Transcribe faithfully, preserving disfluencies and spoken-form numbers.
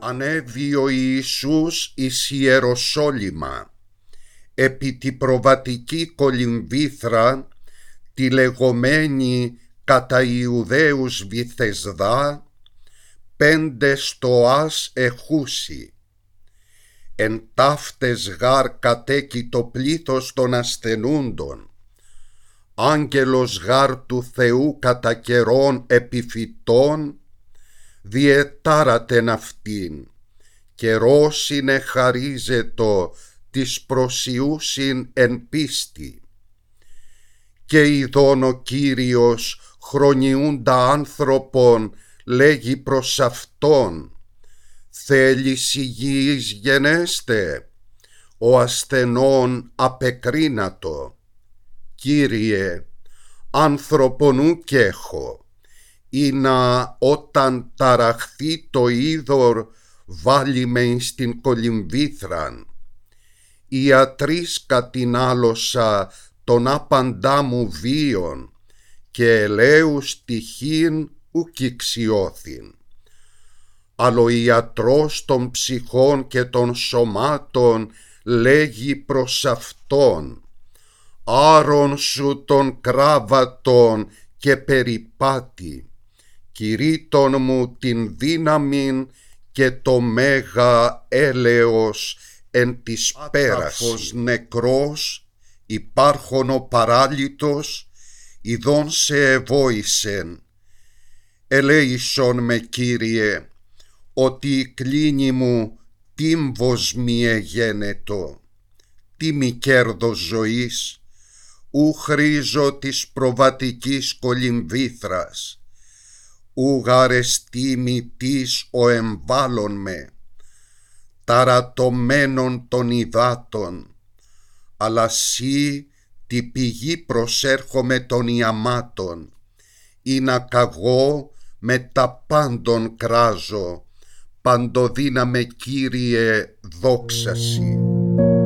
Ανέβη ο Ιησούς εις Ιεροσόλυμα, επί τη προβατική κολυμβήθρα, τη λεγομένη κατά Ιουδαίους Βηθεσδά, πέντε στοάς εχούσι. Εν ταύτες γάρ κατέκει το πλήθος των ασθενούντων, άγγελος γάρ του Θεού κατά καιρών επιφυτών, διετάρατεν αυτήν, καιρός είναι χαρίζετο της προσιούσιν εν πίστη. Και ειδών ο Κύριος χρονιούντα άνθρωπον λέγει προς αυτόν, θέλεις υγιής γενέστε, ο ασθενών απεκρίνατο. Κύριε, άνθρωπον ουκ έχω, ή να όταν ταραχθεί το είδωρ βάλει με εις την κολυμβήθραν. Ιατρής κατηνάλωσα τον άπαντά μου βίον, και ελέους τυχήν ουκ ηξιώθην. Αλλά ο ιατρός των ψυχών και των σωμάτων λέγει προς αυτόν, άρον σου των κράβατων και περιπάτη, κηρύττων μου την δύναμην και το μέγα έλεος εν της πέρασης. Νεκρός υπάρχον ο παράλυτος, ειδών σε εβόησεν. Ελέησον με, Κύριε, ότι η κλίνη μου τύμβος μη εγένετο. Τι μη κέρδος ζωής, ου χρήζω της προβατικής κολυμβήθρας, ου γαρεστήμη της ο εμβάλλον με, ταρατωμένων των υδάτων, αλλά σύ τη πηγή προσέρχομαι των ιαμάτων, ή να καγώ με τα πάντων κράζω, παντοδύναμε Κύριε δόξα σοι.